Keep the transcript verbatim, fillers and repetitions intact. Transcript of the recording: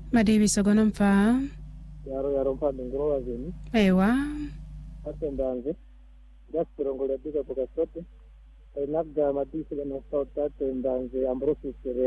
Madivi sogona mfa. Yaro yaro mpande ngoro wazini. Ewa. Atendanze. Jasirongole bika poka sote. Nabda madisi na sauti atendanze ambrosi sere.